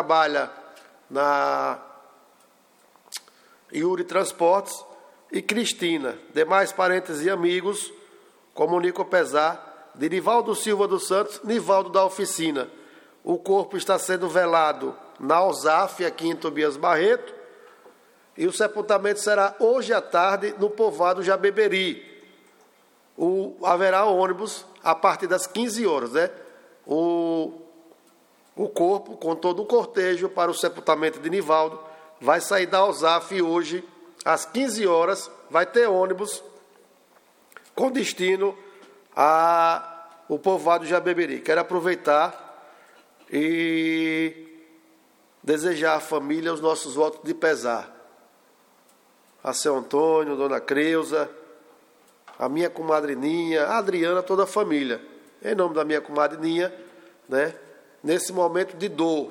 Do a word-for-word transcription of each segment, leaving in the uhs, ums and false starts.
trabalha na Yuri Transportes, e Cristina. Demais parentes e amigos comunicam o pesar de Nivaldo Silva dos Santos, Nivaldo da Oficina. O corpo está sendo velado na U S A F, aqui em Tobias Barreto, e o sepultamento será hoje à tarde no povoado Jabeberi. O, haverá ônibus a partir das quinze horas, né? O, o corpo, com todo o cortejo para o sepultamento de Nivaldo, vai sair da U S A F hoje, às quinze horas, vai ter ônibus com destino ao povoado Jabeberi. Quero aproveitar e desejar à família os nossos votos de pesar. A seu Antônio, Dona Creuza, a minha comadrinha, a Adriana, toda a família. Em nome da minha comadrinha, né, nesse momento de dor.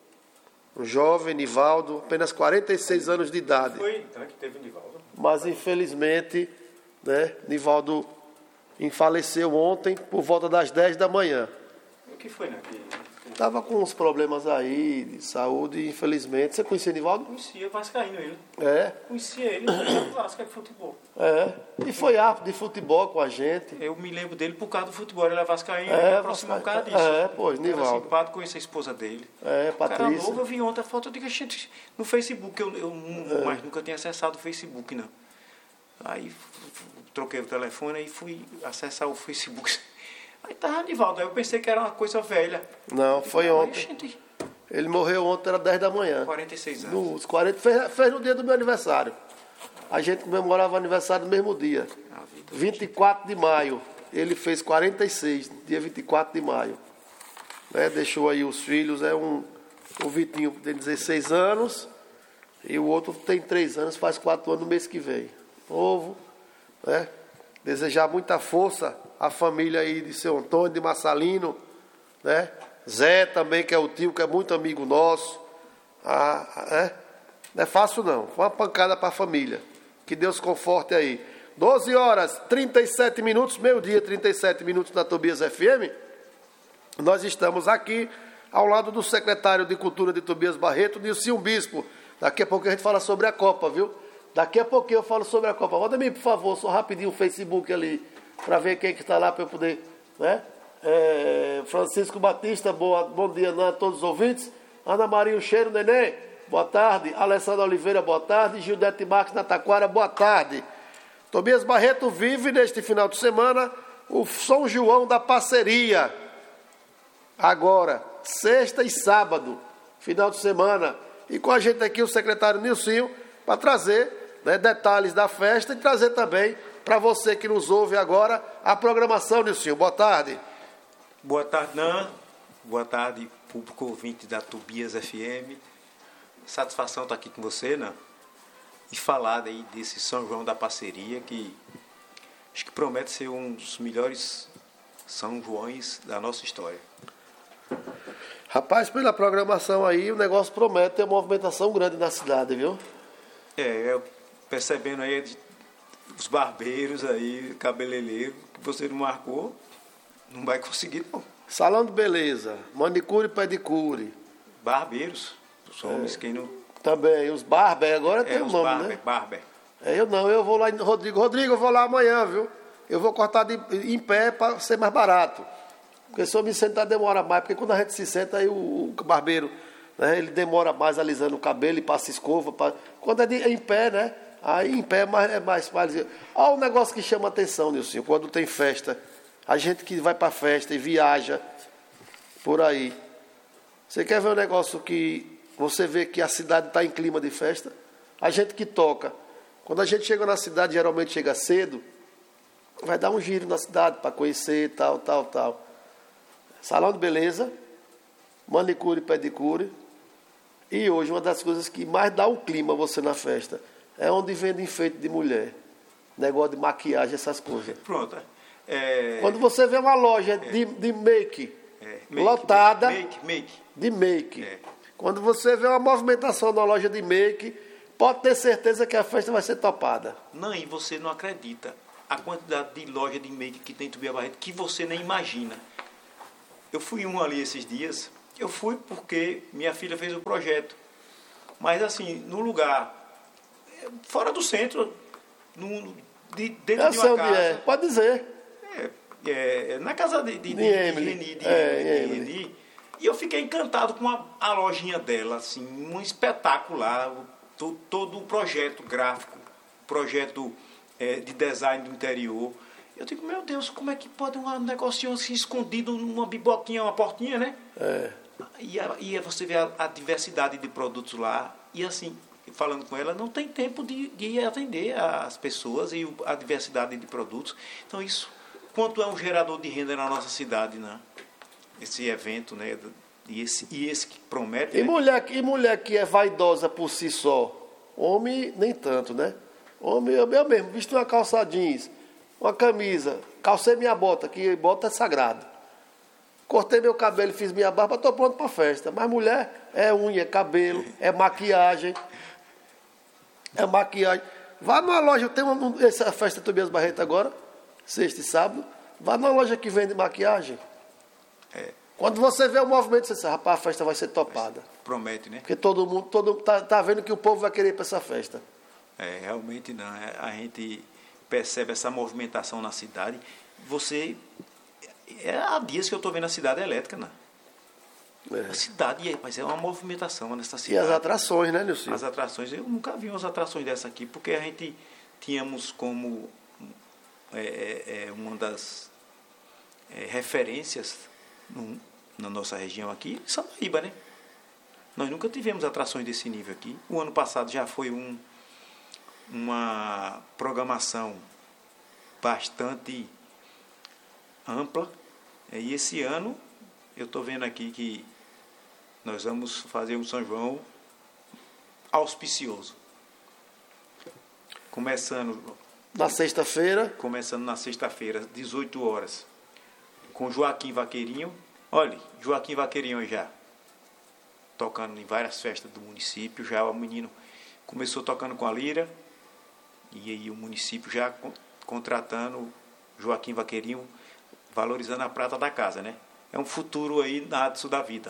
Um jovem, Nivaldo, apenas quarenta e seis anos de idade. Foi então que teve Nivaldo? Mas, infelizmente, né, Nivaldo faleceu ontem por volta das dez da manhã. O que foi, né? Estava com uns problemas aí de saúde, infelizmente. Você conhecia Nivaldo? Conhecia, vascaíno ele. É. Conhecia ele, no Vasco de futebol. É. E foi apto de futebol com a gente. Eu me lembro dele por causa do futebol. Ele é vascaíno, é, me aproximou por causa disso. É, pois, Nivaldo. Era simpático, conheci a esposa dele. É, Patrícia. Cara novo, eu vi ontem a foto, eu digo, gente, no Facebook, eu, eu é. mais nunca tinha acessado o Facebook, não. Aí troquei o telefone e fui acessar o Facebook. Aí tava Nivaldo, aí eu pensei que era uma coisa velha. Não, foi falei, ontem. Gente, ele morreu ontem, era dez da manhã. quarenta e seis anos. Nos quarenta, fez, fez no dia do meu aniversário. A gente comemorava o aniversário no mesmo dia. vinte e quatro de maio. Ele fez quarenta e seis, dia vinte e quatro de maio. Né, deixou aí os filhos, é um, o Vitinho tem dezesseis anos e o outro tem três anos, faz quatro anos no mês que vem. Novo, né? Desejar muita força à família aí de seu Antônio, de Massalino, né? Zé também, que é o tio, que é muito amigo nosso. Ah, é? Não é fácil não, foi uma pancada para a família. Que Deus conforte aí. doze horas, trinta e sete minutos, meio-dia, trinta e sete minutos na Tobias F M. Nós estamos aqui ao lado do secretário de Cultura de Tobias Barreto, Nilcinho Bispo. Daqui a pouco a gente fala sobre a Copa, viu? Daqui a pouquinho eu falo sobre a Copa. Roda-me, por favor, só rapidinho o Facebook ali, para ver quem que está lá, para eu poder, né? É, Francisco Batista, boa, bom dia a todos os ouvintes. Ana Maria Cheiro, Nenê, boa tarde. Alessandra Oliveira, boa tarde. Gildete Marques na Taquara, boa tarde. Tobias Barreto vive neste final de semana o São João da Parceria. Agora, sexta e sábado, final de semana. E com a gente aqui o secretário Nilcinho, para trazer, né, detalhes da festa e trazer também para você que nos ouve agora a programação, Nilcinho. Boa tarde. Boa tarde, Nan. Boa tarde, público ouvinte da Tobias F M. Satisfação estar aqui com você, Nan. E falar aí desse São João da Parceria, que acho que promete ser um dos melhores São Joões da nossa história. Rapaz, pela programação aí, o negócio promete ter uma movimentação grande na cidade, viu? É, eu percebendo aí os barbeiros aí, cabeleireiro, que você não marcou, não vai conseguir, não. Salão de beleza, manicure e pedicure. Barbeiros, os homens, é. quem não... Também, os barber, agora é, tem o os nome, barber, né? Barber. É, eu não, eu vou lá em Rodrigo. Rodrigo, eu vou lá amanhã, viu? Eu vou cortar de, em pé para ser mais barato. Porque se eu me sentar demora mais, porque quando a gente se senta, aí o, o barbeiro, né, ele demora mais alisando o cabelo e passa escova. Pra... Quando é, de, é em pé, né? Aí em pé é mais... É mais, mais... Olha um negócio que chama atenção, Nilcinho, quando tem festa. A gente que vai para festa e viaja por aí. Você quer ver um negócio que você vê que a cidade está em clima de festa? A gente que toca. Quando a gente chega na cidade, geralmente chega cedo, vai dar um giro na cidade para conhecer, tal, tal, tal. Salão de beleza, manicure e pedicure. E hoje uma das coisas que mais dá um clima a você na festa é onde vende enfeite de mulher. Negócio de maquiagem, essas coisas. Pronto. É... Quando você vê uma loja é. de, de make, é. make lotada make, make. de make. É. Quando você vê uma movimentação na loja de make, pode ter certeza que a festa vai ser topada. Não, e você não acredita a quantidade de loja de make que tem em Tobias Barreto que você nem imagina. Eu fui um ali esses dias, Eu fui porque minha filha fez o projeto. Mas assim, no lugar, fora do centro, no, de, dentro Eu de sei uma onde casa. é, pode dizer. É, é, na casa de, de, de, De de Emily. Geni, de, É, de Emily. Geni. E eu fiquei encantado com a, a lojinha dela, assim, um espetáculo lá, o- to- todo o projeto gráfico, projeto é, de design do interior. Eu digo, meu Deus, como é que pode um negocinho assim escondido numa biboquinha, uma portinha, né? É. E, a- e você vê a, a diversidade de produtos lá, e assim, falando com ela, não tem tempo de, de atender as pessoas e o- a diversidade de produtos. Então isso, quanto é um gerador de renda na nossa cidade, né? Esse evento, né? E esse, e esse que promete, E, né? mulher, e mulher que é vaidosa por si só, homem nem tanto, né? Homem, eu eu mesmo, visto uma calça jeans, uma camisa, calcei minha bota, que bota é sagrado. Cortei meu cabelo, fiz minha barba, estou pronto para festa. Mas mulher é unha, é cabelo, é maquiagem. É maquiagem. Vá numa loja, tem uma, essa festa Tobias Barreto agora, sexta e sábado. Vá numa loja que vende maquiagem. É, Quando você vê o movimento, você diz, rapaz, a festa vai ser topada. promete, né? Porque todo mundo todo mundo tá, tá vendo que o povo vai querer ir para essa festa. É, realmente não. É, a gente percebe essa movimentação na cidade. Você. É há dias que eu estou vendo a cidade elétrica, né? É. A cidade, é- mas é uma movimentação nessa E cidade. as atrações, né, Nilson? As atrações, eu nunca vi umas atrações dessa aqui, porque a gente tínhamos como é, é, é, uma das é, referências no- na nossa região aqui, Sambaíba, né? Nós nunca tivemos atrações desse nível aqui. O ano passado já foi um, uma programação bastante ampla. E esse ano, eu estou vendo aqui que nós vamos fazer um São João auspicioso. Começando, Na sexta-feira, começando na sexta-feira, às dezoito horas, com Joaquim Vaqueirinho. Olha, Joaquim Vaqueirinho já tocando em várias festas do município. Já o menino começou tocando com a lira, e aí o município já con- contratando Joaquim Vaqueirinho, valorizando a prata da casa, né? É um futuro aí na disso da vida.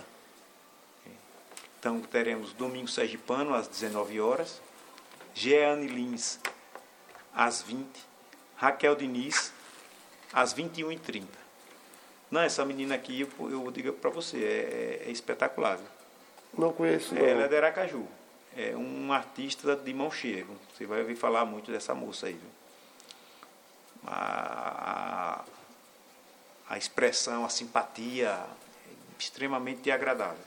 Então teremos Domingo Sergipano às dezenove horas, Jeane Lins às vinte, Raquel Diniz às vinte e uma e trinta. Não, essa menina aqui, eu, eu digo para você, é, é espetacular. Viu? não conheço não. Ela é de Aracaju. É um artista de mão cheia. Viu? Você vai ouvir falar muito dessa moça aí. Viu? A, a, a expressão, a simpatia é extremamente agradável.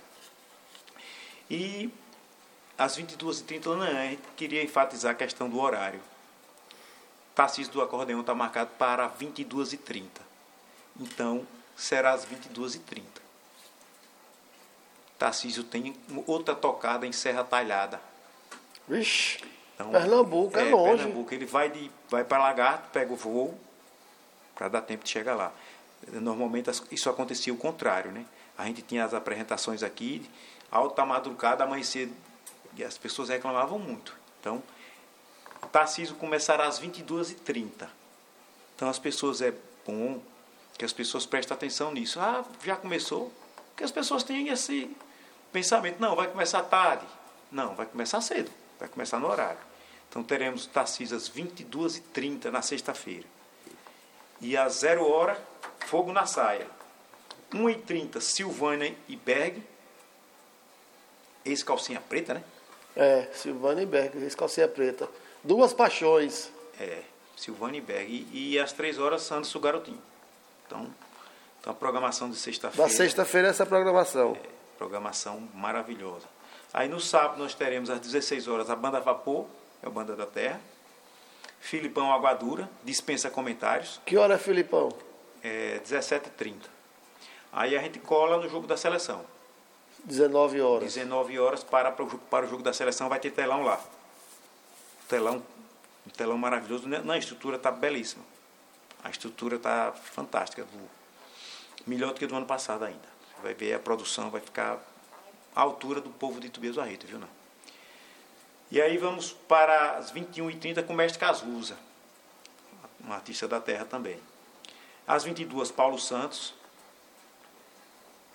E às vinte e duas e trinta da manhã, a gente queria enfatizar a questão do horário. Tarcísio do Acordeão está marcado para vinte e duas e trinta. Então, será às vinte e duas e trinta. Tarcísio tem outra tocada em Serra Talhada. Vixe, Então, Pernambuco é, longe. Pernambuco. Ele vai, de, vai para Lagarto, pega o voo, para dar tempo de chegar lá. Normalmente isso acontecia o contrário, né? A gente tinha as apresentações aqui, alta madrugada, amanhecer, e as pessoas reclamavam muito. Então, Tarcísio começará às vinte e duas e trinta. Então, as pessoas, é bom que as pessoas prestem atenção nisso. Ah, já começou? Porque as pessoas têm esse pensamento, não, vai começar tarde. Não, vai começar cedo, vai começar no horário. Então, teremos Tarcísio às vinte e duas e trinta na sexta-feira. E às zero hora, Fogo na Saia. uma e trinta, Silvânia e Berg. Ex-calcinha preta, né? É, Silvana e Berg, ex-calcinha preta. Duas paixões. É, Silvânia e Berg. E, e às três horas, Santos Garotinho. Então, então, a programação de sexta-feira. Na sexta-feira essa programação. É, programação maravilhosa. Aí no sábado nós teremos às dezesseis horas a Banda Vapor, é a Banda da Terra. Filipão Aguadura, dispensa comentários, Que hora é, Filipão? é dezessete e trinta. Aí a gente cola no jogo da seleção. dezenove horas. dezenove horas para, para o jogo da seleção, vai ter telão lá. Telão, um telão maravilhoso. Não, a estrutura está belíssima. A estrutura está fantástica. Melhor do que do ano passado ainda. Você vai ver a produção, vai ficar à altura do povo de Tobias Barreto, viu não? E aí vamos para as vinte e uma e trinta com o Mestre Cazuza, um artista da terra também. Às vinte e duas, Paulo Santos.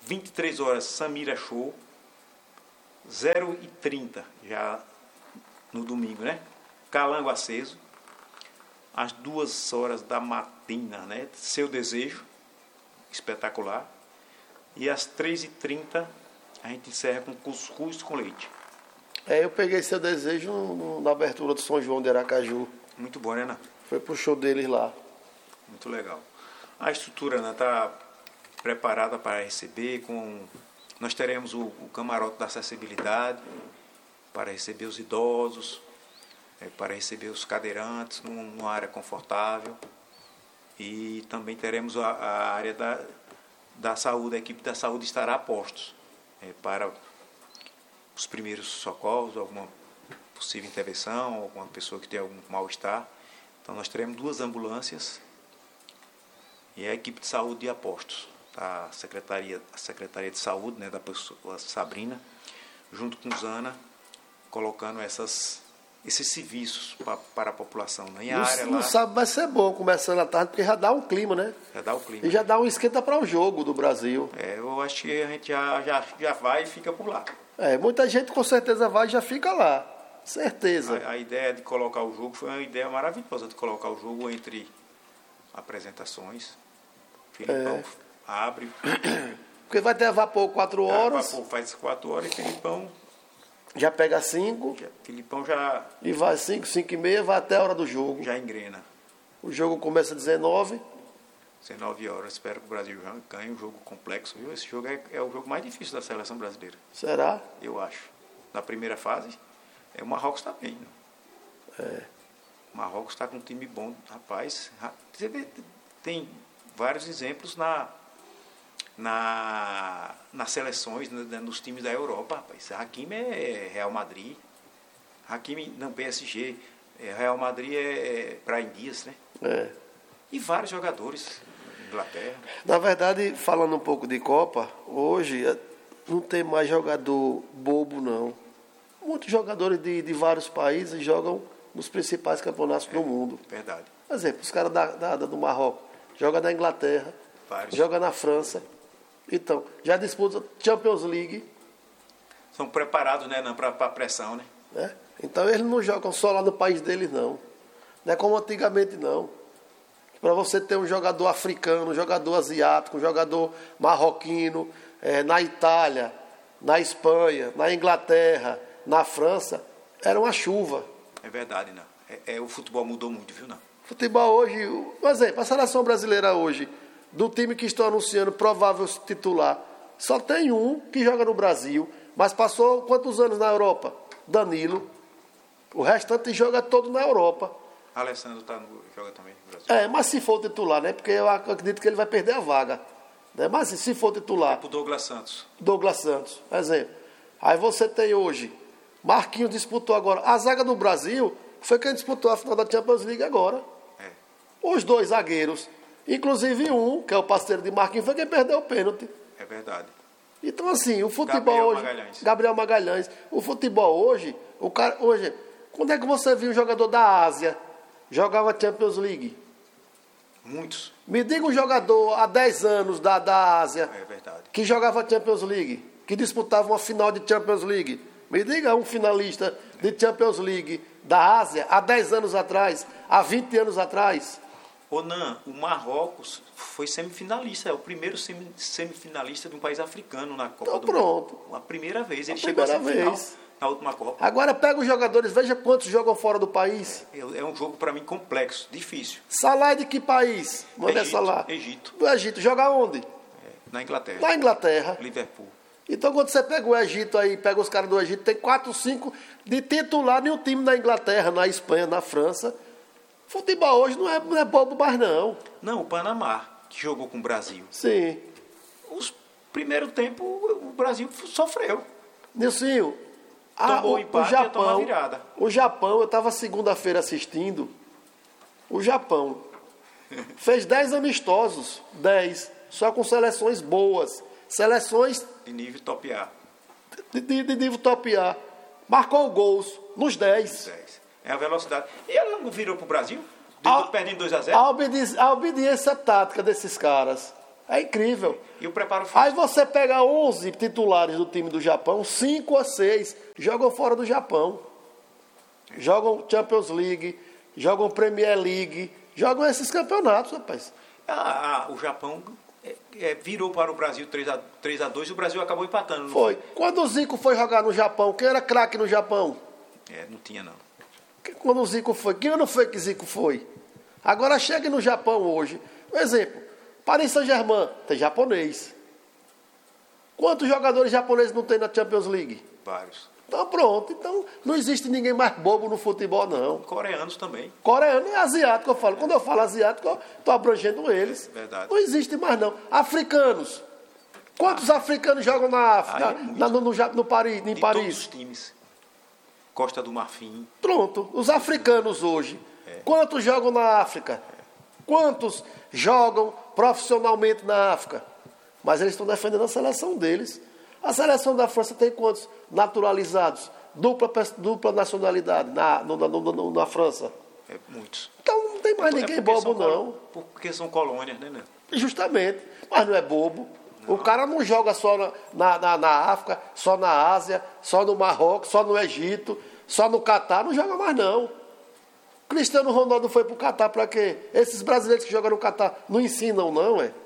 vinte e três horas, Samira Show. zero e trinta, já no domingo, né? Calango Aceso. Às duas horas da matina, né? Seu Desejo, espetacular. E às três e trinta, a gente encerra com cuscuz com leite. É, eu peguei Seu Desejo no, no, na abertura do São João de Aracaju. Muito bom, né, Ana? Foi pro show deles lá. Muito legal. A estrutura, Ana, está preparada para receber. Com... Nós teremos o, o camarote da acessibilidade para receber os idosos, é, para receber os cadeirantes num, numa área confortável. E também teremos a, a área da, da saúde, a equipe da saúde estará a postos é, para os primeiros socorros, alguma possível intervenção, alguma pessoa que tenha algum mal-estar. Então nós teremos duas ambulâncias e a equipe de saúde a postos. A Secretaria, a Secretaria de Saúde, né, da pessoa Sabrina, junto com Zana, colocando essas, esses serviços pra, para a população. Né? E a no, área no lá, sábado vai ser bom, começando à tarde, porque já dá um clima, né? já dá o clima. E já dá um esquenta para o jogo do Brasil. É, eu acho que a gente já, já, já vai e fica por lá. É, muita gente com certeza vai e já fica lá. Certeza. A, a ideia de colocar o jogo foi uma ideia maravilhosa, de colocar o jogo entre apresentações. Filipão é. abre. Porque vai ter vapor quatro horas. Vapor faz quatro horas e Filipão... Já pega cinco. Já, Filipão já... E vai cinco, cinco e meia, vai até a hora do jogo. Já engrena. O jogo começa às dezenove. dezenove horas. Espero que o Brasil já ganhe um jogo complexo. Viu? Esse jogo é, é o jogo mais difícil da seleção brasileira. Será? Eu acho. Na primeira fase, é o Marrocos está bem. Né? É. O Marrocos está com um time bom. Rapaz, você vê, tem vários exemplos na... Na, nas seleções, né, nos times da Europa, rapaz. Hakimi é Real Madrid, Hakimi não P S G, é, Real Madrid é Brahim Dias, né? É. E vários jogadores, Inglaterra. Na verdade, falando um pouco de Copa, hoje não tem mais jogador bobo, não. Muitos jogadores de, de vários países jogam nos principais campeonatos é, do mundo. Verdade. Por exemplo, os caras da, da, do Marrocos jogam na Inglaterra, vários. Jogam na França. Então, já disputa Champions League. São preparados, né, para a pressão, né? É? Então, eles não jogam só lá no país deles, não. Não é como antigamente, não. Para você ter um jogador africano, um jogador asiático, um jogador marroquino, é, na Itália, na Espanha, na Inglaterra, na França, era uma chuva. É verdade, não. É, é, o futebol mudou muito, viu, não? Futebol hoje, por exemplo, a seleção brasileira hoje, do time que estão anunciando provável titular, só tem um que joga no Brasil, mas passou quantos anos na Europa? Danilo. O restante joga todo na Europa. Alessandro tá no, joga também no Brasil. É, mas se for titular, né? Porque eu acredito que ele vai perder a vaga. Né? Mas se for titular... Tipo Douglas Santos. Douglas Santos, exemplo. Aí você tem hoje, Marquinhos disputou agora. A zaga do Brasil foi quem disputou a final da Champions League agora. É. Os dois zagueiros. Inclusive um, que é o parceiro de Marquinhos, foi quem perdeu o pênalti. É verdade. Então, assim, o futebol Gabriel hoje... Magalhães. Gabriel Magalhães. O futebol hoje, o cara... Hoje, quando é que você viu um jogador da Ásia jogava Champions League? Muitos. Me diga um jogador há dez anos da, da Ásia É verdade. que jogava Champions League, que disputava uma final de Champions League. Me diga um finalista de Champions League da Ásia há dez anos atrás, há vinte anos atrás. Ô, Nan, o Marrocos foi semifinalista, é o primeiro semifinalista de um país africano na Copa Então, do pronto. Mundo. A primeira vez, ele A chegou a primeira semifinal vez. na última Copa. Agora pega os jogadores, veja quantos jogam fora do país. É é um jogo, para mim, complexo, difícil. Salah é de que país? Manda Egito, Salah. Egito. Do Egito. Joga onde? É, na Inglaterra. Na Inglaterra. Liverpool. Então, quando você pega o Egito aí, pega os caras do Egito, tem quatro, cinco de titular em um time na Inglaterra, na Espanha, na França. Futebol hoje não é, não é bobo mais, não. Não, o Panamá, que jogou com o Brasil. Sim. Os primeiro tempo, o Brasil sofreu. Nilcinho, a, Tomou o, o empate o e ia tomar Japão, virada. o Japão, eu estava segunda-feira assistindo, o Japão fez dez amistosos, dez, só com seleções boas, seleções De nível top A. de, de, de nível top A. Marcou gols nos dez. dez. É a velocidade. E ela não virou pro Brasil? A- Perdendo dois a zero? A, obedi- a obediência tática desses caras. É incrível. E o preparo Aí você pega onze titulares do time do Japão, cinco a seis jogam fora do Japão. Jogam Champions League, jogam Premier League, jogam esses campeonatos, rapaz. Ah, ah, o Japão é, é, virou para o Brasil três a dois e o Brasil acabou empatando. Foi. foi. Quando o Zico foi jogar no Japão, quem era craque no Japão? É, não tinha não. Quando o Zico foi, quem não foi que Zico foi? Agora chega no Japão hoje. Um exemplo, Paris Saint-Germain, tem japonês. Quantos jogadores japoneses não tem na Champions League? Vários. Então pronto, então não existe ninguém mais bobo no futebol, não. Coreanos também. Coreano e asiático, eu falo. Quando eu falo asiático, eu estou abrangendo eles. Verdade. Não existe mais, não. Africanos. Quantos ah. africanos jogam na África, é na, no, no, no Paris, em de Paris? Todos os times. Costa do Marfim. Pronto, os africanos hoje. É. Quantos jogam na África? É. Quantos jogam profissionalmente na África? Mas eles estão defendendo a seleção deles. A seleção da França tem quantos naturalizados? Dupla, dupla nacionalidade na, no, no, no, na França. É, muitos. Então não tem mais é ninguém bobo, não. Porque são colônias, né, né? Justamente. Mas não é bobo. Não. O cara não joga só na, na, na, na África, só na Ásia, só no Marrocos, só no Egito, só no Catar. Não joga mais, não. Cristiano Ronaldo foi pro Catar para quê? Esses brasileiros que jogam no Catar não ensinam, não, é?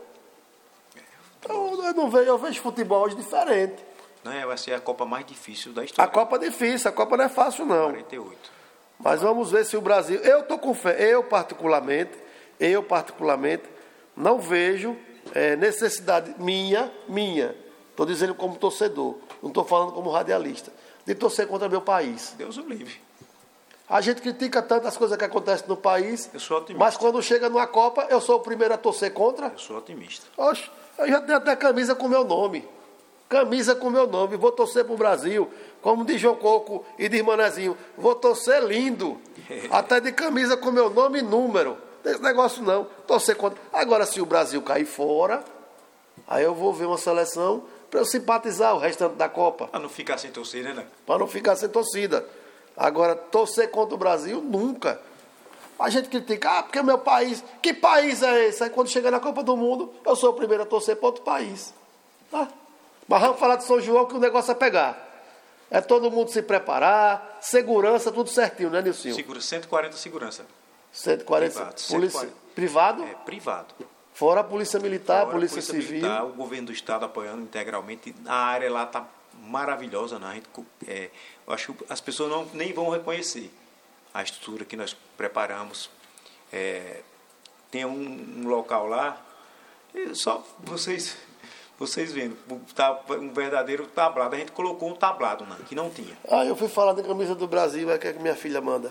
Então, eu não vejo, eu vejo futebol hoje diferente. Não, vai ser a Copa mais difícil da história. A Copa é difícil, a Copa não é fácil, não. quarenta e oito. Mas vamos ver se o Brasil... Eu estou com fé, eu particularmente, eu particularmente, não vejo é, necessidade minha, minha, estou dizendo como torcedor, não estou falando como radialista, de torcer contra meu país. Deus o livre. A gente critica tantas coisas que acontecem no país, eu sou otimista. Mas quando chega numa Copa, eu sou o primeiro a torcer contra. Eu sou otimista. Oxe, eu já tenho até camisa com meu nome. Camisa com meu nome. Vou torcer pro Brasil. Como de João Coco e de Manezinho. Vou torcer lindo. Até de camisa com meu nome e número. Não tem esse negócio não. Torcer contra. Agora, se o Brasil cair fora, aí eu vou ver uma seleção para eu simpatizar o restante da Copa. Para não ficar sem torcida, né? Para não ficar sem torcida. Agora, torcer contra o Brasil, nunca. A gente critica, ah, porque o meu país... Que país é esse? Aí quando chega na Copa do Mundo, eu sou o primeiro a torcer para outro país. Tá? Mas vamos falar de São João, que o negócio é pegar. É todo mundo se preparar, segurança, tudo certinho, né, Nilcinho? Segura, cento e quarenta segurança. cento e quarenta privado. Polícia, cento e quarenta. Privado? É, privado. Fora a Polícia Militar, Fora Polícia, polícia Civil. Militar, o governo do Estado apoiando integralmente. A área lá está maravilhosa, né? A gente, é, eu acho que as pessoas não, nem vão reconhecer a estrutura que nós preparamos. É, tem um, um local lá, só vocês, vocês vendo, tá, um verdadeiro tablado. A gente colocou um tablado, né, que não tinha. Ah, eu fui falar da camisa do Brasil, é o que minha filha manda.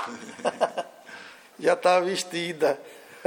Já está vestida.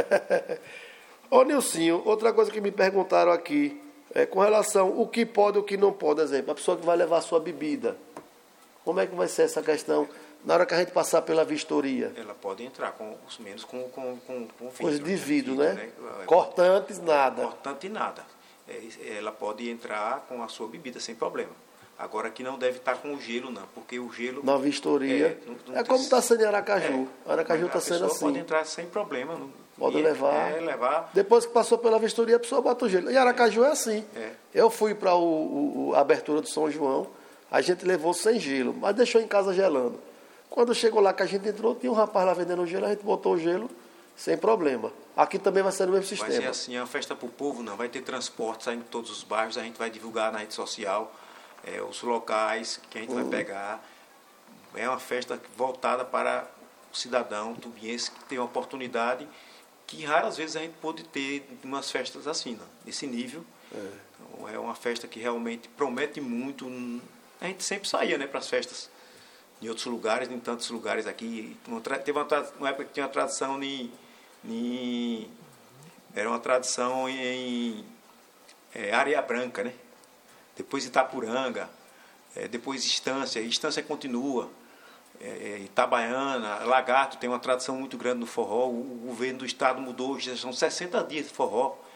Ô Nilcinho, outra coisa que me perguntaram aqui, é com relação o que pode e o que não pode, exemplo, a pessoa que vai levar a sua bebida. Como é que vai ser essa questão na hora que a gente passar pela vistoria? Ela pode entrar, com os menos com, com, com, com vidro. Coisa de vidro, né? né? Cortantes, nada. Cortante, nada. Ela pode entrar com a sua bebida sem problema. Agora que não deve estar com o gelo, não, porque o gelo... Na vistoria. É, não, não é como está sendo em Aracaju. É, Aracaju está sendo assim. Pode entrar sem problema. Não, pode levar. É, levar. Depois que passou pela vistoria, a pessoa bota o gelo. E Aracaju é, é assim. É. Eu fui para a abertura do São João, a gente levou sem gelo, mas deixou em casa gelando. Quando chegou lá que a gente entrou, tinha um rapaz lá vendendo gelo, a gente botou o gelo sem problema. Aqui também vai ser o mesmo sistema. Vai ser assim, é uma festa para o povo, não. Vai ter transporte saindo de todos os bairros, a gente vai divulgar na rede social é, os locais que a gente hum. vai pegar. É uma festa voltada para o cidadão tubiense que tem uma oportunidade que raras vezes a gente pode ter em umas festas assim, não, nesse nível. É. Então, é uma festa que realmente promete muito. A gente sempre saía, né, para as festas em outros lugares, em tantos lugares aqui. Uma, teve uma, uma época que tinha uma tradição em, em era uma tradição em é, Areia Branca, né? Depois Itapuranga, é, depois Estância, Estância continua, é, Itabaiana, Lagarto tem uma tradição muito grande no forró. O, o governo do estado mudou, já são sessenta dias de forró.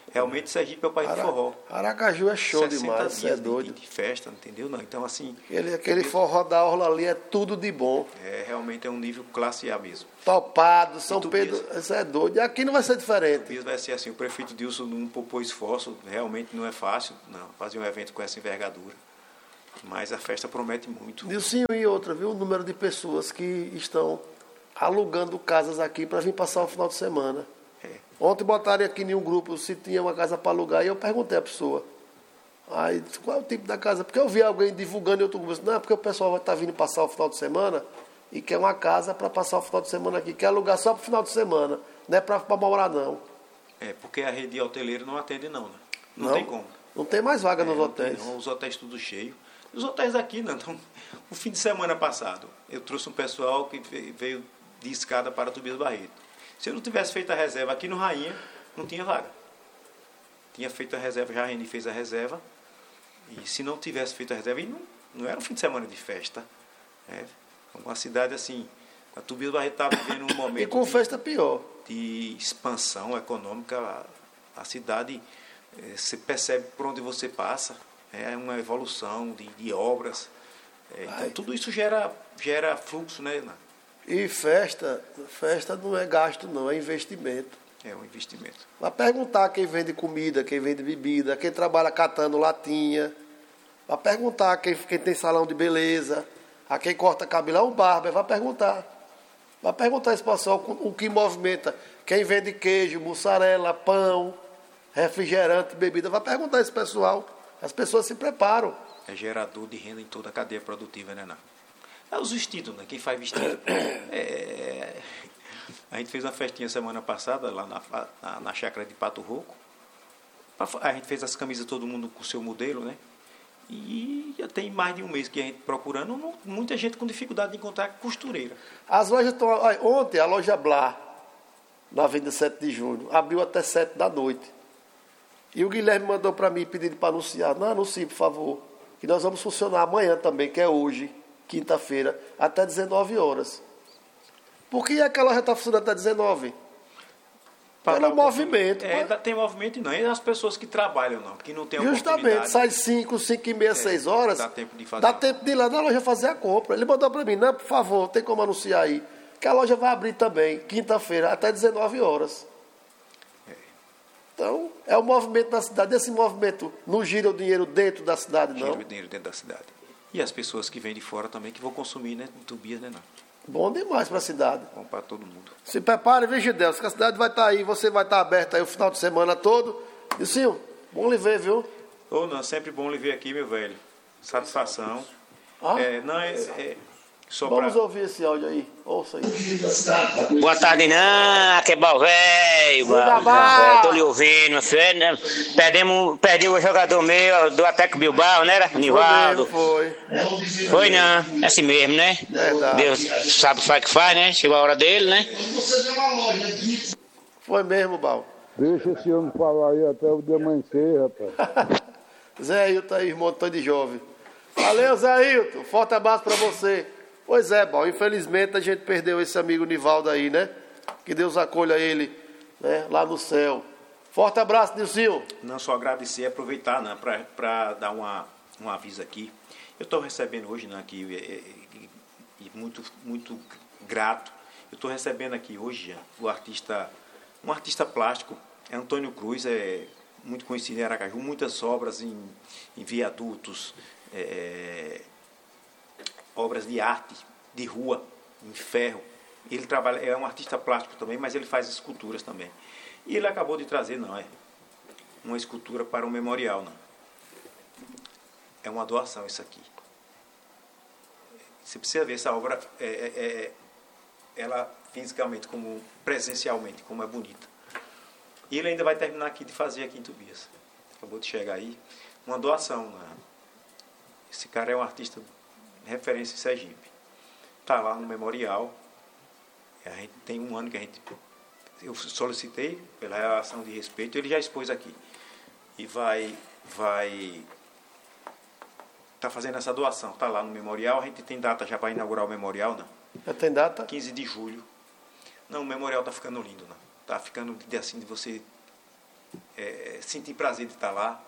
Realmente Sergipe é o país do forró. Aracaju é show demais, você é doido. De, de festa, entendeu? Não, então assim... Aquele, aquele forró da orla ali é tudo de bom. É, realmente é um nível classe A mesmo. Topado, São Pedro, isso é doido. E aqui não vai ser diferente. Tubias vai ser assim, o prefeito Dilson não poupou esforço, realmente não é fácil, não, fazer um evento com essa envergadura. Mas a festa promete muito. Dilson, e outra, viu? O número de pessoas que estão alugando casas aqui para vir passar o final de semana. É. Ontem botaram aqui em um grupo se tinha uma casa para alugar e eu perguntei à pessoa. Aí, qual é o tipo da casa? Porque eu vi alguém divulgando em outro grupo. Não, é porque o pessoal vai estar vindo passar o final de semana e quer uma casa para passar o final de semana aqui. Quer alugar só para o final de semana. Não é para morar, não. É, porque a rede hoteleira não atende, não, né? Não, não tem como. Não tem mais vaga é, nos não hotéis. Tem, não, os hotéis tudo cheio. Os hotéis aqui, não. Então, o fim de semana passado, eu trouxe um pessoal que veio de escada para Tobias Barreto. Se eu não tivesse feito a reserva aqui no Rainha, não tinha vaga. Tinha feito a reserva, já a Reni fez a reserva. E se não tivesse feito a reserva, não, não era um fim de semana de festa. É uma cidade assim, a Tobias Barreto estava vivendo um momento... E com de, festa pior. De expansão econômica. A, a cidade, você percebe por onde você passa. É uma evolução de, de obras. É, então, tudo isso gera, gera fluxo, né, Renan? E festa, festa não é gasto, não, é investimento. É um investimento. Vai perguntar quem vende comida, quem vende bebida, quem trabalha catando latinha. Vai perguntar quem, quem tem salão de beleza, a quem corta cabelo, é um barber, vai perguntar. Vai perguntar esse pessoal o que movimenta. Quem vende queijo, mussarela, pão, refrigerante, bebida. Vai perguntar esse pessoal. As pessoas se preparam. É gerador de renda em toda a cadeia produtiva, né, Renan? É os vestidos, né? Quem faz vestido. É... A gente fez uma festinha semana passada lá na, na, na chácara de Pato Rouco. A gente fez as camisas, todo mundo com o seu modelo, né? E já tem mais de um mês que a gente procurando, muita gente com dificuldade de encontrar costureira. As lojas estão... Ontem a loja Blá, na Avenida sete de Junho, abriu até sete da noite. E o Guilherme mandou para mim pedindo para anunciar. Não, anuncie, por favor. Que nós vamos funcionar amanhã também, que é hoje, quinta-feira, até dezenove horas. Por que aquela loja está funcionando até dezenove? Pelo movimento. É, ainda tem movimento e não. E as pessoas que trabalham, não, que não tem Justamente, sai cinco, cinco e meia, seis horas. Dá tempo de fazer. Dá tempo de ir lá na loja fazer a compra. Ele mandou para mim, não, por favor, tem como anunciar aí. Que a loja vai abrir também, quinta-feira, até dezenove horas. É. Então, é o movimento da cidade. Esse movimento não gira o dinheiro dentro da cidade, não. Gira o dinheiro dentro da cidade. E as pessoas que vêm de fora também, que vão consumir, né? Em Tobias, né, não? Bom demais para a cidade. Bom para todo mundo. Se prepare, viu, Gideus, que a cidade vai estar aí, você vai estar aberta aí o final de semana todo. E sim, bom lhe ver, viu? Ô, oh, não, sempre bom lhe ver aqui, meu velho. Satisfação. Ah? É, não, é, é só Vamos pra... ouvir esse áudio aí. Ouça aí. Boa tarde, não, que bal velho. Tô lhe ouvindo, meu filho, né? Perdemos, perdi o jogador meu do Atlético Bilbao, né? Nivaldo. Foi, foi. Foi, não. É assim mesmo, né? Verdade. Deus sabe o que faz que faz, né? Chegou a hora dele, né? Foi mesmo, Bal. Deixa esse homem falar aí até o dia amanhecer, rapaz. Zé Hilton aí, irmão de jovem. Valeu, Zé Hilton. Forte abraço pra você. Pois é, Bal, infelizmente a gente perdeu esse amigo Nivaldo aí, né? Que Deus acolha ele, né, lá no céu. Forte abraço, Nilcinho. Não só agradecer, aproveitar, né, para dar uma, um aviso aqui. Eu estou recebendo hoje, né, aqui, e, e muito, muito grato, eu estou recebendo aqui hoje o artista, um artista plástico, é Antônio Cruz, é muito conhecido em Aracaju, muitas obras em, em viadutos, é, obras de arte, de rua, em ferro. Ele trabalha, é um artista plástico também, mas ele faz esculturas também. E ele acabou de trazer, não é, uma escultura para um memorial, não. É uma doação isso aqui. Você precisa ver essa obra, é, é, é, ela fisicamente, como presencialmente, como é bonita. E ele ainda vai terminar aqui de fazer aqui em Tobias. Acabou de chegar aí. Uma doação, né? Esse cara é um artista referência em Sergipe. Está lá no memorial. A gente tem um ano que a gente... Eu solicitei pela relação de respeito, ele já expôs aqui. E vai... vai está fazendo essa doação. Está lá no memorial. A gente tem data já para inaugurar o memorial, não? Já tem data? quinze de julho. Não, o memorial está ficando lindo, não. Está ficando assim de você é, senti prazer de estar lá,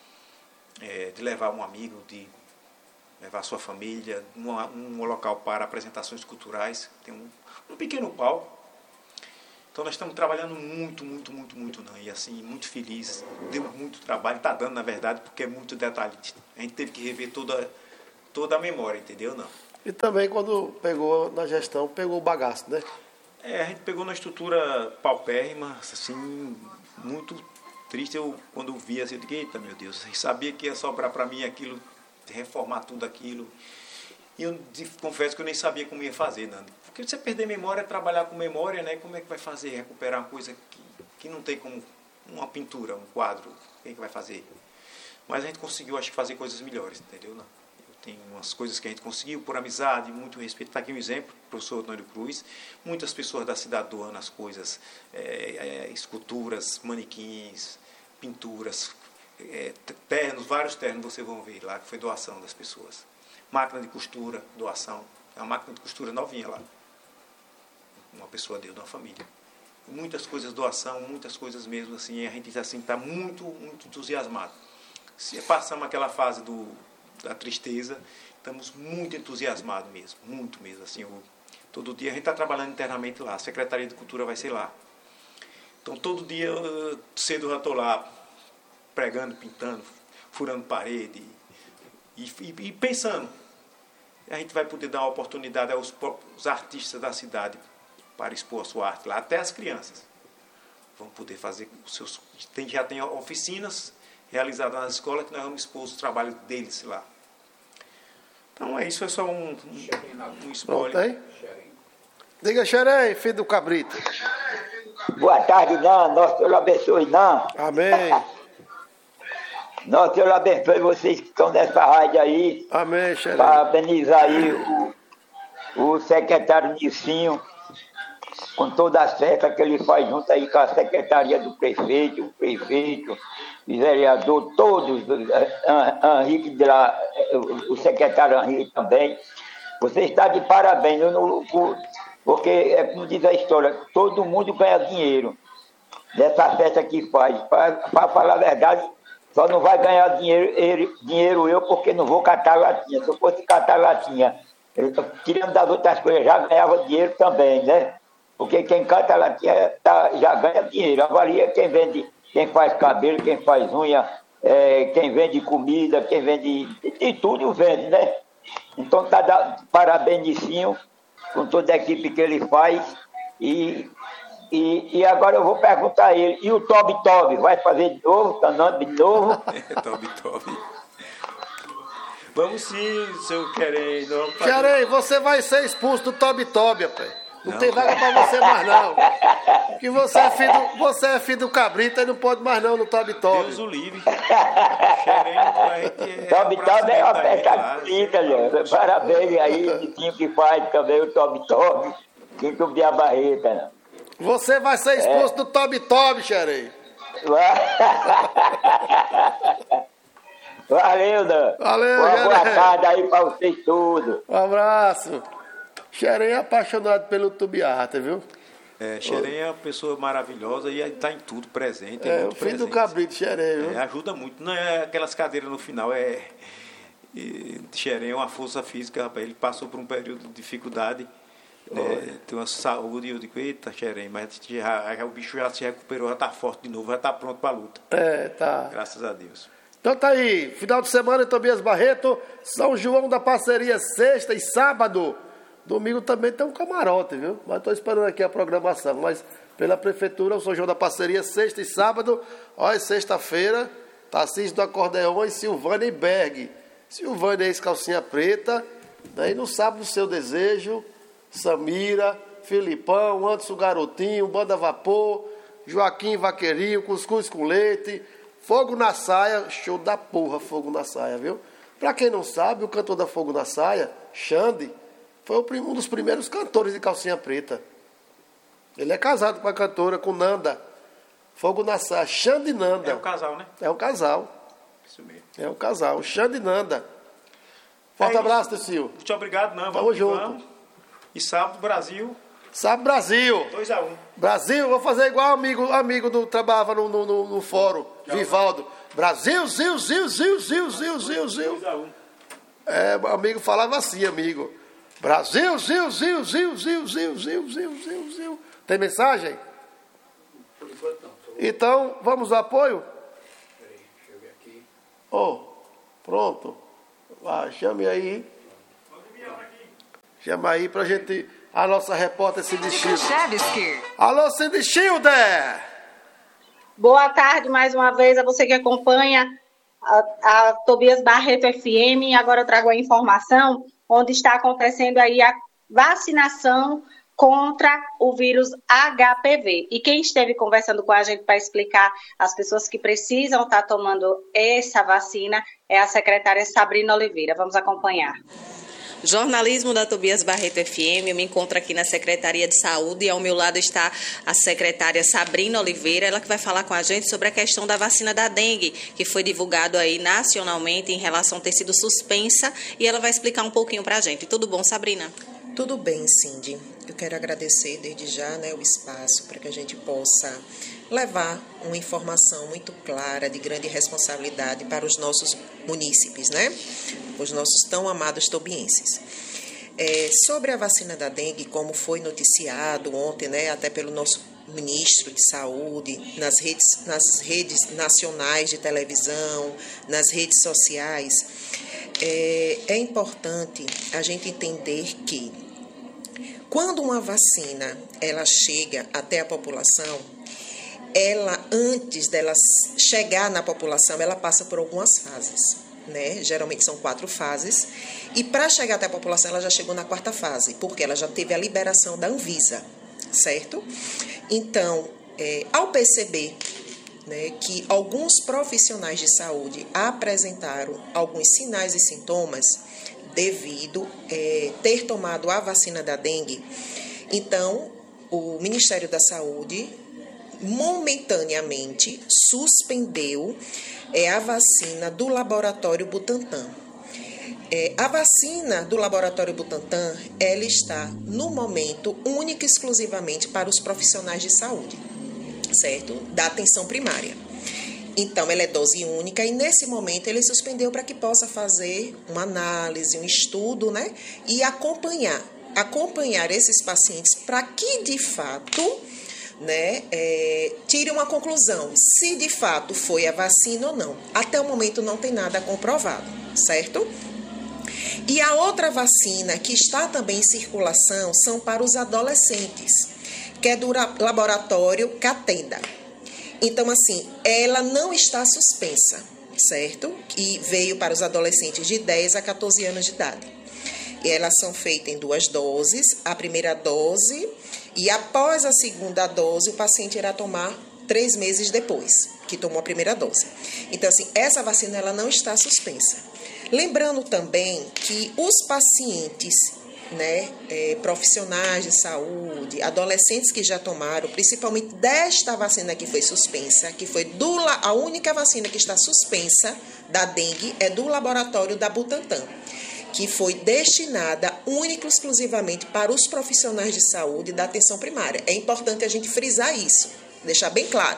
é, de levar um amigo, de levar a sua família, numa, um local para apresentações culturais, tem um, um pequeno palco. Então nós estamos trabalhando muito, muito, muito, muito, não. E assim, muito feliz, deu muito trabalho, está dando na verdade, porque é muito detalhista. A gente teve que rever toda, toda a memória, entendeu? Não. E também quando pegou na gestão, pegou o bagaço, né? É, a gente pegou na estrutura paupérrima, assim, muito triste. Eu, quando eu vi assim, eu digo, eita, meu Deus, eu sabia que ia sobrar para mim aquilo, reformar tudo aquilo. E eu confesso que eu nem sabia como ia fazer, Nando. Porque você perder memória é trabalhar com memória, né? Como é que vai fazer? Recuperar uma coisa que, que não tem como uma pintura, um quadro. Quem é que vai fazer? Mas a gente conseguiu, acho que, fazer coisas melhores, entendeu? Não. Eu tenho umas coisas que a gente conseguiu por amizade, muito respeito. Está aqui um exemplo, o professor Antônio Cruz. Muitas pessoas da cidade doando as coisas, é, é, esculturas, manequins, pinturas, é, ternos, vários ternos vocês vão ver lá, que foi doação das pessoas. Máquina de costura, doação. É uma máquina de costura novinha lá. Uma pessoa deu de uma família. Muitas coisas doação, muitas coisas mesmo assim. A gente assim está muito, muito entusiasmado. Se passamos aquela fase do, da tristeza, estamos muito entusiasmados mesmo. Muito mesmo. Assim, o, todo dia a gente está trabalhando internamente lá. A Secretaria de Cultura vai ser lá. Então todo dia cedo eu já estou lá pregando, pintando, furando parede e, e, e pensando. A gente vai poder dar uma oportunidade aos, aos artistas da cidade para expor a sua arte lá, até as crianças. Vão poder fazer os seus... Tem, já tem oficinas realizadas nas escolas que nós vamos expor os trabalhos deles lá. Então é isso, é só um, um, um spoiler. Diga, Xerém, filho do Cabrito. Boa tarde, não. Nosso Senhor abençoe, não. Amém. Nosso Senhor abençoe vocês que estão nessa rádio aí. Amém, Xerém. Parabenizar aí o, o secretário Nicinho, com toda a festa que ele faz junto aí com a secretaria do prefeito, o prefeito, o vereador, todos, Henrique de lá, o secretário Henrique também. Você está de parabéns, eu não, porque, é como diz a história, todo mundo ganha dinheiro dessa festa que faz. Para falar a verdade, só não vai ganhar dinheiro, ele, dinheiro eu, porque não vou catar latinha. Se eu fosse catar latinha, eu, tirando das outras coisas, já ganhava dinheiro também, né? Porque quem cata latinha tá, já ganha dinheiro. Avalia quem vende, quem faz cabelo, quem faz unha, é, quem vende comida, quem vende... De tudo vende, né? Então tá dando parabéns, Nicinho, com toda a equipe que ele faz. E... E, e agora eu vou perguntar a ele, e o Tobi Tobi, vai fazer de novo, Tanando de novo? Tobi Tobi. Vamos sim, se eu querer. Xerém, você vai ser expulso do Tobi Tobi, rapaz. Não, não tem vaga pra você mais não. Porque você é filho do, você é filho do Cabrito e não pode mais não no Tobi Tobi. Deus o livre. Xerém, Tobi Tobi é uma festa bonita, gente. Parabéns aí, o time que faz também o Tobi Tobi, que cobrir a barreta, né? Você vai ser expulso é. do Tobi Tobi, Xerém. Valeu, Dan. Valeu, Uma Xerém. boa tarde aí pra vocês tudo. Um abraço. Xerém é apaixonado pelo tubiarte, viu? É, Xerém é uma pessoa maravilhosa e está em tudo presente. É, é o filho presente. do Cabrito, Xerém, viu? É, ajuda muito. Não é aquelas cadeiras no final, é... Xerém é uma força física, rapaz. Ele passou por um período de dificuldade. É, tem uma saúde, eu digo, eita, Xerém, mas já, já, o bicho já se recuperou, já está forte de novo, já está pronto para a luta. É, tá. Graças a Deus. Então tá aí, final de semana em Tobias Barreto, São João da Parceria, sexta e sábado. Domingo também tem um camarote, viu? Mas estou esperando aqui a programação. Mas pela Prefeitura, o São João da Parceria, sexta e sábado. Olha, sexta-feira, Tarcísio do Acordeão e Silvânia Berg. Silvânia ex-calcinha preta. Daí no sábado, Seu Desejo, Samira, Filipão, Anderson Garotinho, Banda Vapor, Joaquim Vaqueirinho, Cuscuz com Leite, Fogo na Saia, show da porra, Fogo na Saia, viu? Pra quem não sabe, o cantor da Fogo na Saia, Xande, foi um dos primeiros cantores de calcinha preta. Ele é casado com a cantora, com Nanda. Fogo na Saia, Xande e Nanda. É um casal, né? É um casal. Isso mesmo. É um casal, Xande e Nanda. Forte é abraço, Tecil. Muito obrigado, não. Vamos Tamo junto. Vamos. E sábado, Brasil, Sabe Brasil. dois a um. Brasil, vou fazer igual amigo, amigo do trabalhava no, no, no, no fórum, já Vivaldo. Brasil, zil, zil, zil, zil, zil, zil, zil. dois a um. É, amigo falava assim, amigo. Brasil, zil, zil, zil, zil, zil, zil, zil, zil, zil. Tem mensagem? Por enquanto não. Então, vamos ao apoio? Peraí, deixa eu ver aqui. Oh, pronto. Vai, chame aí. Chama aí pra gente... A nossa repórter Cindy Schilder. Alô, Cindy Schilder! Boa tarde mais uma vez a você que acompanha a, a Tobias Barreto F M. Agora eu trago a informação onde está acontecendo aí a vacinação contra o vírus H P V. E quem esteve conversando com a gente para explicar as pessoas que precisam estar tomando essa vacina é a secretária Sabrina Oliveira. Vamos acompanhar. Jornalismo da Tobias Barreto F M, eu me encontro aqui na Secretaria de Saúde e ao meu lado está a secretária Sabrina Oliveira, ela que vai falar com a gente sobre a questão da vacina da dengue, que foi divulgado aí nacionalmente em relação a ter sido suspensa, e ela vai explicar um pouquinho para a gente. Tudo bom, Sabrina? Tudo bem, Cindy. Eu quero agradecer desde já, né, o espaço para que a gente possa levar uma informação muito clara, de grande responsabilidade para os nossos munícipes, né? Os nossos tão amados tobienses. É, sobre a vacina da dengue, como foi noticiado ontem, né, até pelo nosso ministro de Saúde, nas redes, nas redes nacionais de televisão, nas redes sociais, é, é importante a gente entender que quando uma vacina ela chega até a população, ela, antes dela chegar na população, ela passa por algumas fases, né? Geralmente são quatro fases, e para chegar até a população, ela já chegou na quarta fase, porque ela já teve a liberação da Anvisa, certo? Então, é, ao perceber, né, que alguns profissionais de saúde apresentaram alguns sinais e sintomas devido é, ter tomado a vacina da dengue, então o Ministério da Saúde momentaneamente suspendeu é, a vacina do laboratório Butantan. É, a vacina do laboratório Butantan, ela está, no momento, única e exclusivamente para os profissionais de saúde, certo? Da atenção primária. Então, ela é dose única e, nesse momento, ele suspendeu para que possa fazer uma análise, um estudo, né? E acompanhar, acompanhar esses pacientes para que, de fato... Né, é, tire uma conclusão, se de fato foi a vacina ou não. Até o momento não tem nada comprovado, certo? E a outra vacina que está também em circulação são para os adolescentes, que é do laboratório Catenda. Então, assim, ela não está suspensa, certo? E veio para os adolescentes de dez a quatorze anos de idade. E elas são feitas em duas doses, a primeira dose... E após a segunda dose, o paciente irá tomar três meses depois que tomou a primeira dose. Então, assim, essa vacina ela não está suspensa. Lembrando também que os pacientes, né, é, profissionais de saúde, adolescentes que já tomaram, principalmente desta vacina que foi suspensa, que foi do, a única vacina que está suspensa da dengue é do laboratório da Butantan, que foi destinada única e exclusivamente para os profissionais de saúde da atenção primária. É importante a gente frisar isso, deixar bem claro.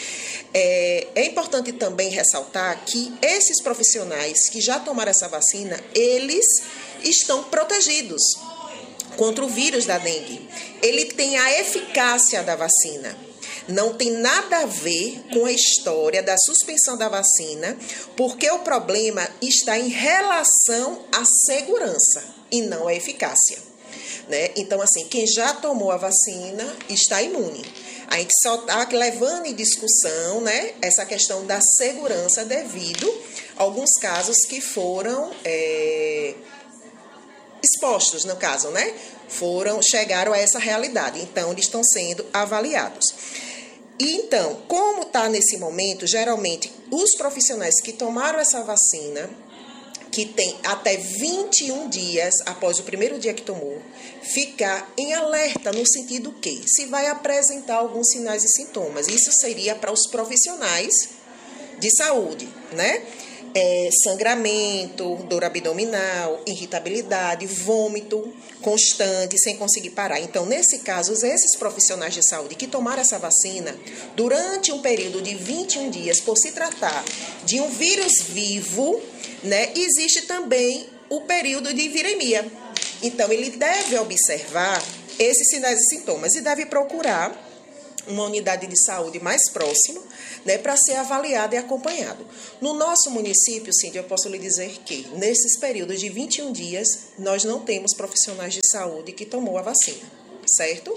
É, é importante também ressaltar que esses profissionais que já tomaram essa vacina, eles estão protegidos contra o vírus da dengue. Ele tem a eficácia da vacina. Não tem nada a ver com a história da suspensão da vacina, porque o problema está em relação à segurança e não à eficácia, né? Então, assim, quem já tomou a vacina está imune. A gente só está levando em discussão, né, essa questão da segurança devido a alguns casos que foram é, expostos, no caso, né? Foram, chegaram a essa realidade. Então, eles estão sendo avaliados. E então, como está nesse momento, geralmente, os profissionais que tomaram essa vacina, que tem até vinte e um dias após o primeiro dia que tomou, ficar em alerta no sentido que, se vai apresentar alguns sinais e sintomas, isso seria para os profissionais de saúde, né? é, sangramento, dor abdominal, irritabilidade, vômito constante, sem conseguir parar. Então, nesse caso, esses profissionais de saúde que tomaram essa vacina, durante um período de vinte e um dias, por se tratar de um vírus vivo, né, existe também o período de viremia. Então, ele deve observar esses sinais e sintomas e deve procurar uma unidade de saúde mais próxima, né, para ser avaliado e acompanhado. No nosso município, Cíntia, eu posso lhe dizer que, nesses períodos de vinte e um dias, nós não temos profissionais de saúde que tomou a vacina, certo?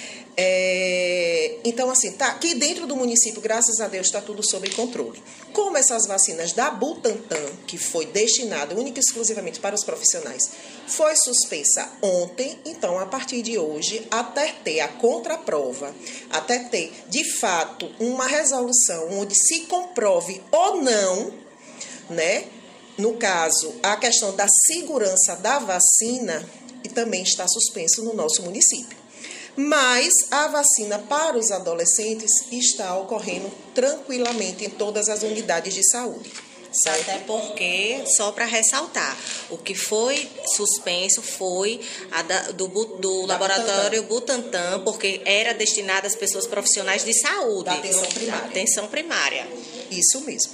É, então, assim, tá aqui dentro do município, graças a Deus, está tudo sob controle. Como essas vacinas da Butantan, que foi destinada única e exclusivamente para os profissionais, foi suspensa ontem, então, a partir de hoje, até ter a contraprova, até ter, de fato, uma resolução onde se comprove ou não, né, no caso, a questão da segurança da vacina, e também está suspenso no nosso município. Mas a vacina para os adolescentes está ocorrendo tranquilamente em todas as unidades de saúde. Certo? Até porque, só para ressaltar, o que foi suspenso foi a da, do, do da laboratório Butantan. Butantan, porque era destinado às pessoas profissionais de saúde. Da atenção primária. Atenção primária. Isso mesmo.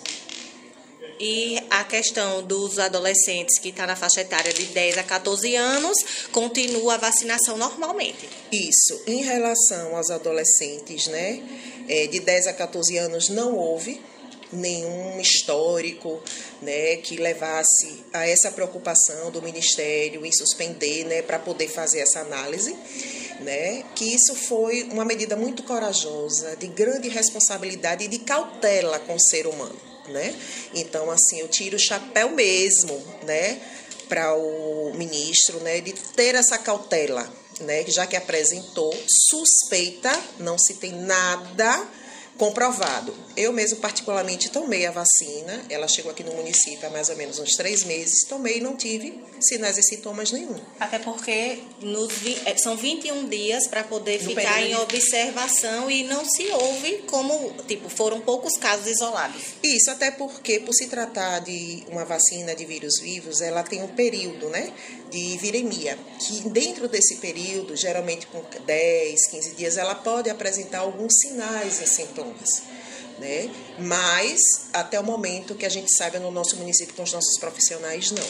E a questão dos adolescentes que está na faixa etária de dez a quatorze anos, continua a vacinação normalmente. Isso. Em relação aos adolescentes, né, de dez a quatorze anos, não houve nenhum histórico, né, que levasse a essa preocupação do Ministério em suspender, né, para poder fazer essa análise. Né, que isso foi uma medida muito corajosa, de grande responsabilidade e de cautela com o ser humano. Né? Então, assim, eu tiro o chapéu mesmo, né, para o ministro, né, de ter essa cautela, né, já que apresentou suspeita, não se tem nada comprovado. Eu mesmo, particularmente, tomei a vacina, ela chegou aqui no município há mais ou menos uns três meses, tomei e não tive sinais e sintomas nenhum. Até porque nos, são vinte e um dias para poder no ficar em observação e não se ouve como, tipo, foram poucos casos isolados. Isso, até porque, por se tratar de uma vacina de vírus vivos, ela tem um período, né, de viremia, que dentro desse período, geralmente com dez, quinze dias, ela pode apresentar alguns sinais e sintomas. Né? Mas, até o momento que a gente saiba no nosso município com os nossos profissionais, não.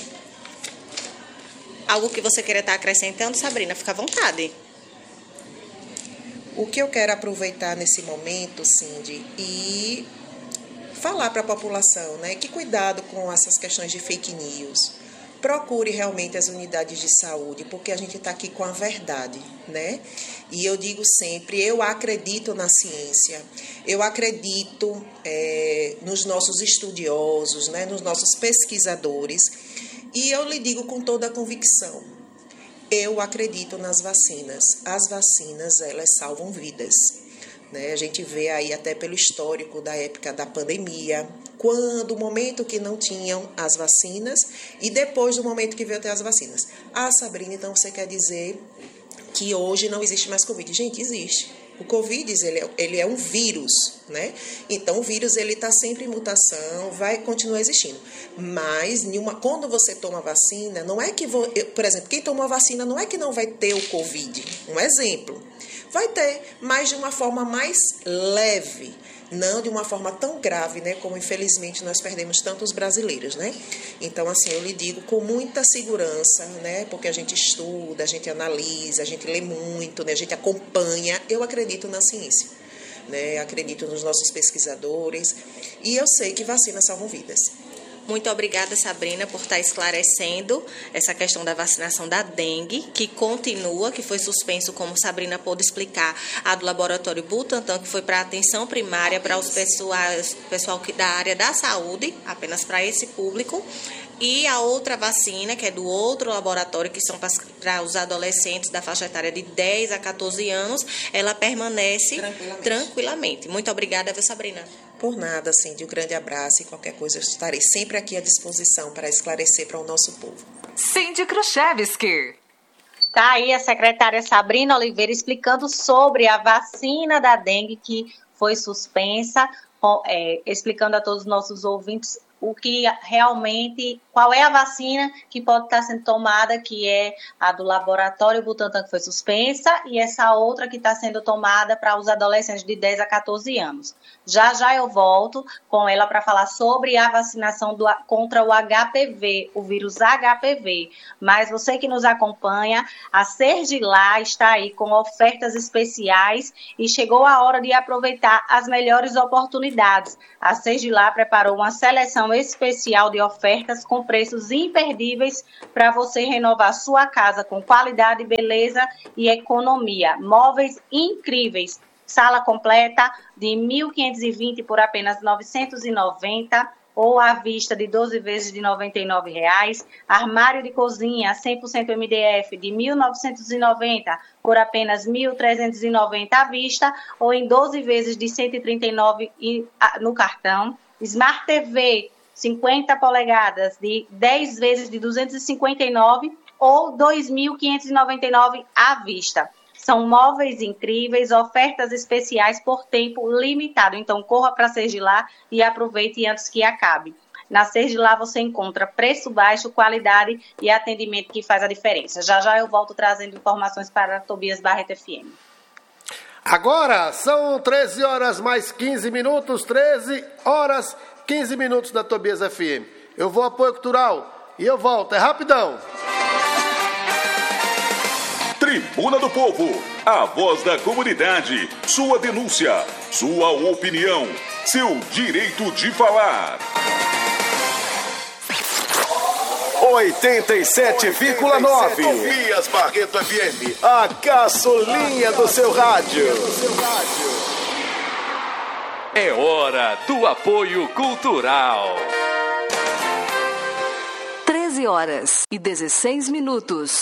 Algo que você queira estar acrescentando, Sabrina, fica à vontade. O que eu quero aproveitar nesse momento, Cindy, e falar para a população, né, que cuidado com essas questões de fake news. Procure realmente as unidades de saúde, porque a gente está aqui com a verdade, né? E eu digo sempre, eu acredito na ciência, eu acredito é, nos nossos estudiosos, né, nos nossos pesquisadores, e eu lhe digo com toda a convicção, eu acredito nas vacinas. As vacinas, elas salvam vidas. Né? A gente vê aí até pelo histórico da época da pandemia, quando o momento que não tinham as vacinas e depois do momento que veio ter as vacinas. Ah, Sabrina, então você quer dizer que hoje não existe mais Covid? Gente, existe. O Covid, ele é, ele é um vírus, né? Então, o vírus, ele está sempre em mutação, vai continuar existindo. Mas, nenhuma, quando você toma vacina, não é que... Vo, por exemplo, quem tomou a vacina não é que não vai ter o Covid. Um exemplo. Vai ter, mas de uma forma mais leve, não de uma forma tão grave, né, como infelizmente nós perdemos tantos brasileiros, né? Então, assim, eu lhe digo com muita segurança, né, porque a gente estuda, a gente analisa, a gente lê muito, né, a gente acompanha. Eu acredito na ciência, né, acredito nos nossos pesquisadores e eu sei que vacinas salvam vidas. Muito obrigada, Sabrina, por estar esclarecendo essa questão da vacinação da dengue, que continua, que foi suspenso, como Sabrina pôde explicar, a do laboratório Butantan, que foi para atenção primária, para os pessoais, pessoal da área da saúde, apenas para esse público. E a outra vacina, que é do outro laboratório, que são para os adolescentes da faixa etária de dez a quatorze anos, ela permanece tranquilamente. tranquilamente. Muito obrigada, viu, Sabrina? Por nada, Cindy, um grande abraço e qualquer coisa eu estarei sempre aqui à disposição para esclarecer para o nosso povo. Cindy Kruszewski. Tá aí a secretária Sabrina Oliveira explicando sobre a vacina da dengue que foi suspensa, é, explicando a todos os nossos ouvintes o que realmente, qual é a vacina que pode estar sendo tomada, que é a do Laboratório Butantan, que foi suspensa, e essa outra que está sendo tomada para os adolescentes de dez a quatorze anos. Já já eu volto com ela para falar sobre a vacinação do, contra o H P V, o vírus H P V. Mas você que nos acompanha, a Sergilá está aí com ofertas especiais e chegou a hora de aproveitar as melhores oportunidades. A Sergilá preparou uma seleção especial de ofertas com preços imperdíveis para você renovar sua casa com qualidade, beleza e economia. Móveis incríveis. Sala completa de mil quinhentos e vinte por apenas novecentos e noventa ou à vista de doze vezes de noventa e nove reais. Armário de cozinha cem por cento M D F de mil novecentos e noventa por apenas mil trezentos e noventa à vista ou em doze vezes de cento e trinta e nove no cartão. Smart T V cinquenta polegadas de dez vezes de duzentos e cinquenta e nove ou dois mil quinhentos e noventa e nove à vista. São móveis incríveis, ofertas especiais por tempo limitado. Então, corra para a Sergilá e aproveite antes que acabe. Na Sergilá você encontra preço baixo, qualidade e atendimento que faz a diferença. Já já eu volto trazendo informações para a Tobias Barreto F M. Agora são treze horas mais quinze minutos, treze horas, quinze minutos da Tobias F M. Eu vou apoio cultural e eu volto, é rapidão. Tribuna do Povo, a voz da comunidade, sua denúncia, sua opinião, seu direito de falar. oitenta e sete vírgula nove Tobias Barreto F M, a caçulinha do seu rádio. É hora do apoio cultural. treze horas e dezesseis minutos.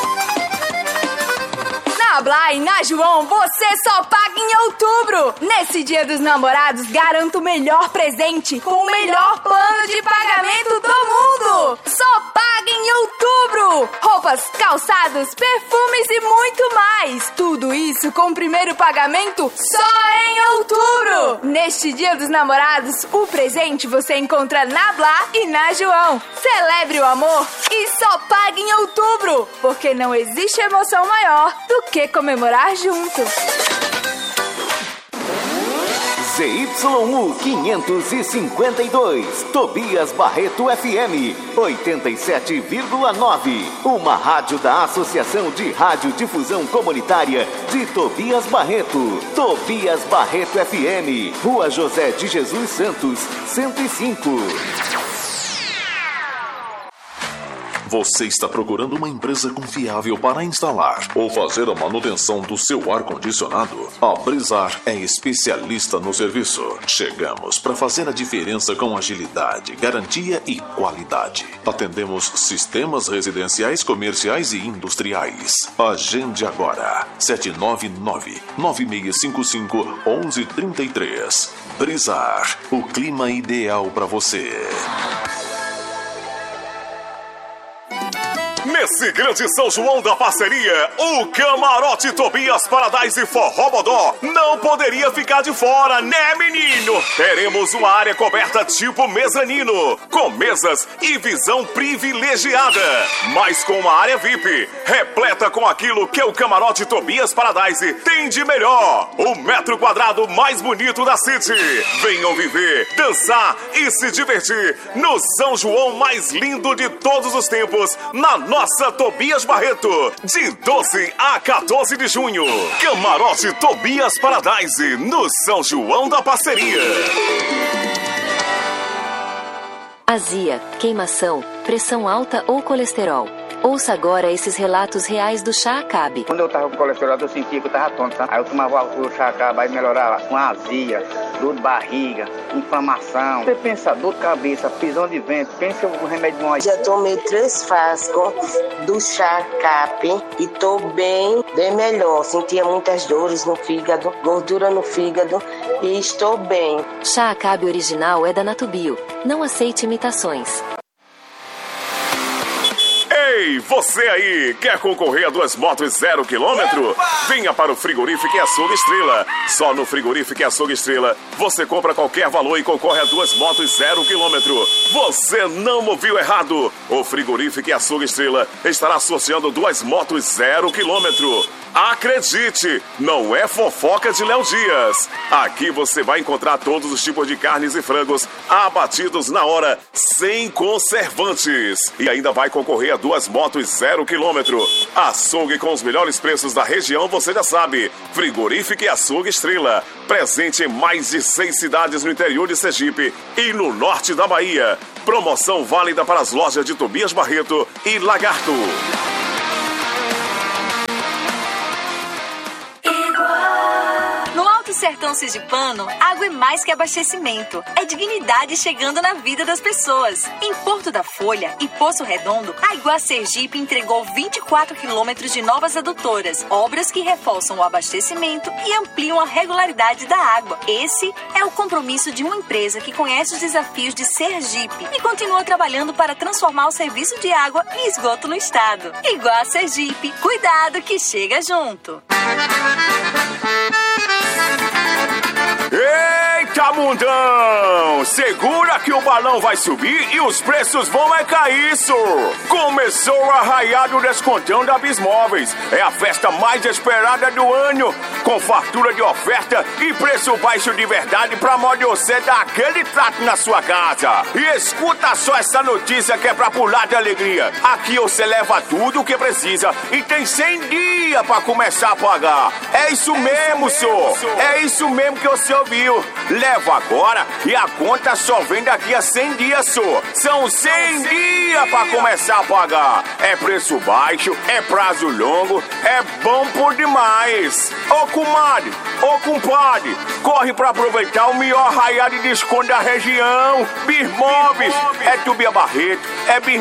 Na Blá e na João, você só paga em outubro. Nesse Dia dos Namorados, garanta o melhor presente com o melhor plano de pagamento do mundo. Só paga em outubro. Roupas, calçados, perfumes e muito mais. Tudo isso com o primeiro pagamento só em outubro. Neste Dia dos Namorados, o presente você encontra na Blá e na João. Celebre o amor e só paga em outubro, porque não existe emoção maior do que comemorar junto. Z Y U quinhentos e cinquenta e dois, Tobias Barreto F M, oitenta e sete vírgula nove, uma rádio da Associação de Radiodifusão Comunitária de Tobias Barreto. Tobias Barreto F M, Rua José de Jesus Santos, cento e cinco. Você está procurando uma empresa confiável para instalar ou fazer a manutenção do seu ar-condicionado? A Brizar é especialista no serviço. Chegamos para fazer a diferença com agilidade, garantia e qualidade. Atendemos sistemas residenciais, comerciais e industriais. Agende agora. sete nove nove, nove seis cinco cinco, um um três três. Brizar, o clima ideal para você. Nesse grande São João da parceria, o Camarote Tobias Paradise Forró Bodó não poderia ficar de fora, né, menino? Teremos uma área coberta tipo mezanino, com mesas e visão privilegiada, mas com uma área V I P, repleta com aquilo que o Camarote Tobias Paradise tem de melhor, o metro quadrado mais bonito da City. Venham viver, dançar e se divertir no São João mais lindo de todos os tempos, na nossa Tobias Barreto, de doze a quatorze de junho. Camarote Tobias Paradise, no São João da Parceria. Azia, queimação, pressão alta ou colesterol. Ouça agora esses relatos reais do Chá Acabe. Quando eu tava com colesterol, eu sentia que eu tava tonto, sabe? Aí eu tomava o Chá Acabe, aí melhorava com azia, dor de barriga, inflamação. Você pensa, dor de cabeça, prisão de vento, pensa o remédio bom aí. Já tomei três frascos do Chá Acabe e tô bem, bem melhor. Sentia muitas dores no fígado, gordura no fígado e estou bem. Chá Acabe original é da Natubio. Não aceite imitações. Ei, você aí, quer concorrer a duas motos zero quilômetro? Venha para o Frigorífico e Açougue Estrela. Só no Frigorífico e Açougue Estrela, você compra qualquer valor e concorre a duas motos zero quilômetro. Você não ouviu errado. O Frigorífico e Açougue Estrela estará sorteando duas motos zero quilômetro. Acredite, não é fofoca de Léo Dias. Aqui você vai encontrar todos os tipos de carnes e frangos abatidos na hora, sem conservantes. E ainda vai concorrer a duas motos zero quilômetro. Açougue com os melhores preços da região, você já sabe. Frigorífico e Açougue Estrela. Presente em mais de seis cidades no interior de Sergipe e no norte da Bahia. Promoção válida para as lojas de Tobias Barreto e Lagarto. No Alto Sertão Sergipano, água é mais que abastecimento. É dignidade chegando na vida das pessoas. Em Porto da Folha e Poço Redondo, a Iguá Sergipe entregou vinte e quatro quilômetros de novas adutoras, obras que reforçam o abastecimento e ampliam a regularidade da água. Esse é o compromisso de uma empresa que conhece os desafios de Sergipe e continua trabalhando para transformar o serviço de água e esgoto no estado. Iguá Sergipe, cuidado que chega junto. Eita, mundão! Segura que o balão vai subir e os preços vão é cair, isso! Começou o arraiado descontão da Bismóveis. É a festa mais esperada do ano, com fartura de oferta e preço baixo de verdade pra modo você dar aquele trato na sua casa. E escuta só essa notícia que é pra pular de alegria. Aqui você leva tudo o que precisa e tem cem dias pra começar a pagar. É isso mesmo, senhor! É isso mesmo que você ouviu. Leva agora e a conta só vem daqui a cem dias, só. São cem dias pra começar a pagar. É preço baixo, é prazo longo, é bom por demais. Ô comadre, ô compadre, corre pra aproveitar o melhor arraiado de desconto da região. Bismóveis, é Tobia Barreto, é Bismóveis.